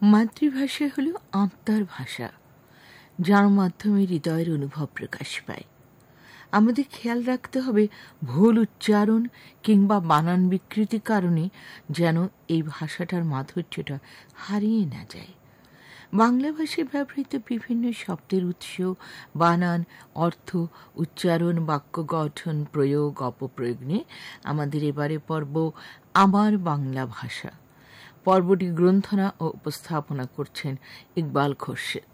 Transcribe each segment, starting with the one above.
মাতৃভাষা হল আত্মার ভাষা, যার মাধ্যমে হৃদয়ের অনুভব প্রকাশ পায়। আমাদের খেয়াল রাখতে হবে ভুল উচ্চারণ কিংবা বানান বিকৃতির কারণে যেন এই ভাষাটার মাধুর্যটা হারিয়ে না যায়। বাংলা ভাষায় ব্যবহৃত বিভিন্ন শব্দের উৎস, বানান, অর্থ, উচ্চারণ, বাক্য গঠন, প্রয়োগ, অপপ্রয়োগ নিয়ে আমাদের এবারে পর্ব আমার বাংলা ভাষা। পর্বটি গ্রন্থনা ও উপস্থাপনা করছেন ইকবাল খোরশেদ।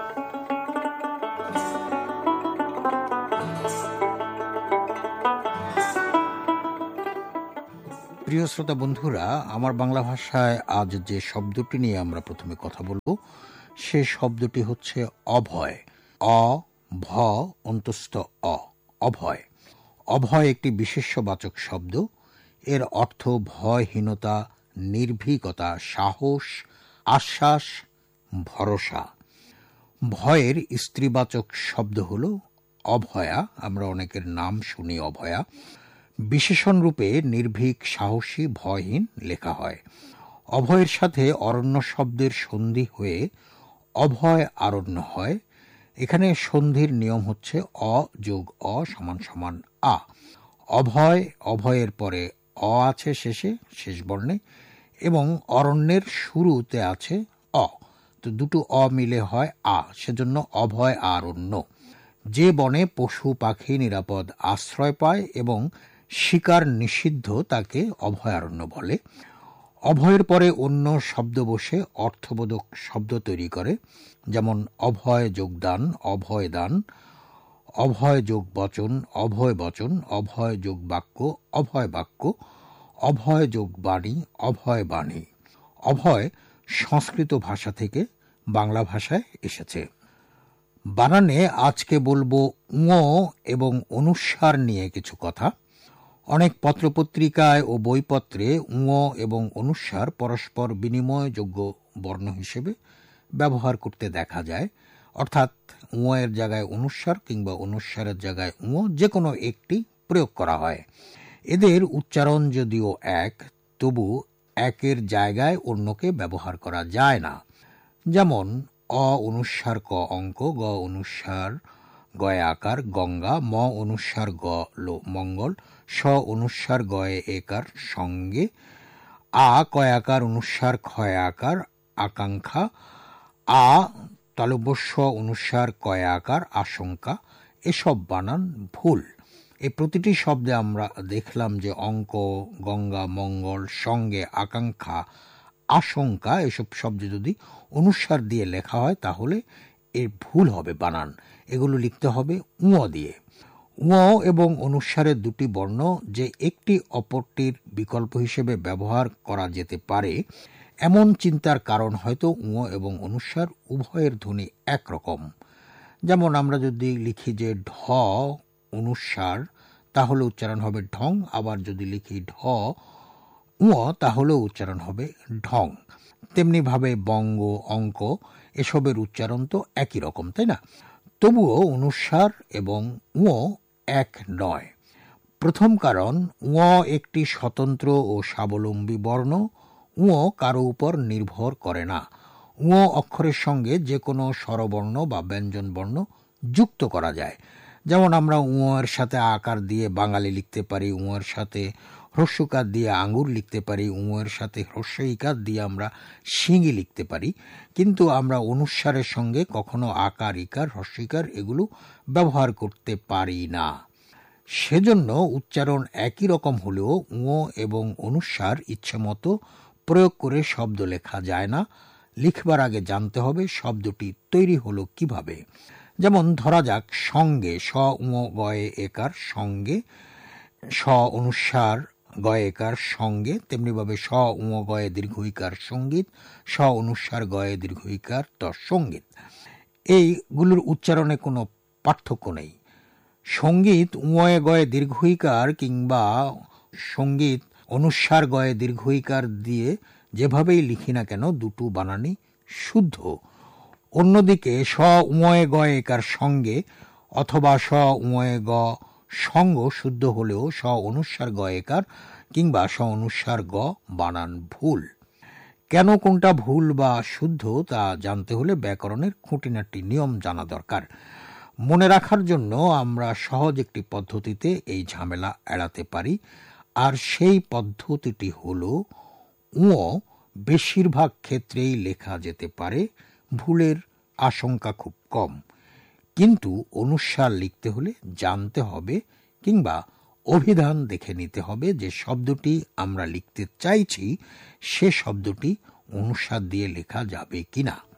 প্রিয় শ্রোতা বন্ধুরা, আমার বাংলা ভাষায় আজ যে শব্দটি নিয়ে আমরা প্রথমে কথা বলবো সে শব্দটি হচ্ছে অভয়। অ ভ অন্তস্থ অ, অভয়। অভয় একটি বিশেষ্যবাচক শব্দ। এর অর্থ ভয়হীনতা, নির্ভীকতা, সাহস, আশ্বাস, ভরসা। ভয়ের স্ত্রীবাচক শব্দ হল অভয়া। আমরা অনেকের নাম শুনি অভয়া। বিশেষণ রূপে নির্ভীক, সাহসী, ভয়হীন লেখা হয়। অভয়ের সাথে অরণ্য শব্দের সন্ধি হয়ে অভয় আরণ্য হয়। এখানে সন্ধির নিয়ম হচ্ছে অ যোগ অ সমান সমান আ। অভয়, অভয়ের পরে অ আছে শেষে, শেষ বর্ণে, এবং অরণ্যের শুরুতে আছে অ, তো দুটো অ মিলে হয় আ, সেজন্য অভয় আরণ্য। যে বনে পশু পাখি নিরাপদ আশ্রয় পায় এবং শিকার নিষিদ্ধ তাকে অভয়ারণ্য বলে। অভয়ের পরে অন্য শব্দ বসে অর্থবোধক শব্দ তৈরি করে, যেমন অভয় যোগদান, অভয় দান, অভয় যোগ বচন, অভয় বচন, অভয় যোগ বাক্য, অভয় বাক্য, অভয় যোগ বাণী, অভয় বাণী। অভয় সংস্কৃত ভাষা থেকে বাংলা ভাষায় এসেছে। বানানে আজকে বলবো ঙ এবং অনুস্বার নিয়ে কিছু কথা। অনেক পত্রপত্রিকায় ও বইপত্রে ঙ এবং অনুস্বার পরস্পর বিনিময়যোগ্য বর্ণ হিসেবে ব্যবহার করতে দেখা যায়, অর্থাৎ ঙ এর জায়গায় অনুস্বার কিংবা অনুস্বারের জায়গায় ঙ, যে কোনো একটি প্রয়োগ করা হয়। এদের উচ্চারণ যদিও এক, তবু একের জায়গায় অন্যকে ব্যবহার করা যায় না। যেমন অ অনুস্বার ক অঙ্ক, গ অনুস্বার গয়ে আকার গঙ্গা, ম অনুস্বার গ লো মঙ্গল, স অনুস্বার গয়ে একার সঙ্গে, আ কয়াকার অনুস্বার ক্ষয় আকার আকাঙ্ক্ষা, আ তালব্যস্ব অনুস্বার কয় আকার আশঙ্কা। এসব বানান ভুল। এই প্রতিটি শব্দে আমরা দেখলাম যে অঙ্ক, গঙ্গা, মঙ্গল, সঙ্গে, আকাঙ্ক্ষা, আশঙ্কা এসব শব্দ যদি অনুস্বার দিয়ে লেখা হয় তাহলে এর ভুল হবে বানান। এগুলো লিখতে হবে ঙ দিয়ে। ঙ এবং অনুস্বারের দুটি বর্ণ যে একটি অপরটির বিকল্প হিসেবে ব্যবহার করা যেতে পারে এমন চিন্তার কারণ হয়তো ঙ এবং অনুস্বার উভয়ের ধ্বনি একরকম। যেমন আমরা যদি লিখি যে ঢ অনুস্বার তাহলে উচ্চারণ হবে ঢং, আবার যদি লিখি ঢ ঙ তাহলে উচ্চারণ হবে ঢং। তেমনি ভাবে বঙ্গ, অঙ্ক এসবের উচ্চারণ তো একই রকম, তাই না? তবুও অনুস্বার এবং ঙ এক নয়। প্রথম কারণ, ঙ একটি স্বতন্ত্র ও স্বাবলম্বী বর্ণ। ঙ কারো উপর নির্ভর করে না। ঙ অক্ষরের সঙ্গে যে কোনো স্বরবর্ণ বা ব্যঞ্জন বর্ণ যুক্ত করা যায়। যেমন আমরা ঙ এর সাথে আকার দিয়ে বাঙালি লিখতে পারি, ঙ এর সাথে হ্রস্বকার দিয়ে আঙ্গুর লিখতে পারি, ঙ এর সাথে হ্রস্বইকার দিয়ে আমরা শিঙি লিখতে পারি, কিন্তু আমরা অনুস্বারের সঙ্গে কখনো আকার, ইকার, হ্রস্বইকার এগুলো ব্যবহার করতে পারি না। সেজন্য উচ্চারণ একই রকম হলেও ঙ এবং অনুস্বার ইচ্ছেমতো প্রয়োগ করে শব্দ লেখা যায় না। লিখবার আগে জানতে হবে শব্দটি তৈরি হলো কিভাবে। যেমন ধরা যাক সঙ্গে, স ঙ গয়ে একার সঙ্গে, স অনুস্বার গয়ে একার সঙ্গে, তেমনিভাবে স ঙ গয়ে দীর্ঘইকার সঙ্গীত, স অনুস্বার গয়ে দীর্ঘইকার ত সঙ্গীত। এইগুলোর উচ্চারণে কোনো পার্থক্য নেই। সঙ্গীত ঙয়ে গয়ে দীর্ঘইকার কিংবা সঙ্গীত অনুস্বার গয়ে দীর্ঘইকার দিয়ে যেভাবেই লিখি না কেন দুটো বানানই শুদ্ধ। অন্যদিকে স ঙয়ে গয়ে একার সঙ্গে অথবা স ঙয়ে গ সঙ্গ শুদ্ধ হলেও স অনুস্বার গয়েকার কিংবা স অনুস্বার গ বানান ভুল। কেন কোনটা ভুল বা শুদ্ধ তা জানতে হলে ব্যাকরণের খুঁটিনাটি নিয়ম জানা দরকার। মনে রাখার জন্য আমরা সহজ একটি পদ্ধতিতে এই ঝামেলা এড়াতে পারি, আর সেই পদ্ধতিটি হল ঙ বেশিরভাগ ক্ষেত্রেই লেখা যেতে পারে, ভুলের আশঙ্কা খুব কম। কিন্তু অনুস্বার লিখতে হলে জানতে হবে কিংবা অভিধান দেখে নিতে হবে যে শব্দটি আমরা লিখতে চাইছি সে শব্দটি অনুস্বার দিয়ে লেখা যাবে কিনা।